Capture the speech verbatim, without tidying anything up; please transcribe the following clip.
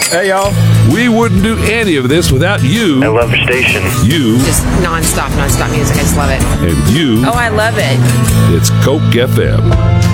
Hey, y'all. We wouldn't do any of this without you. I love your station. You. Just nonstop, nonstop music. I just love it. And you. Oh, I love it. It's Coke F M.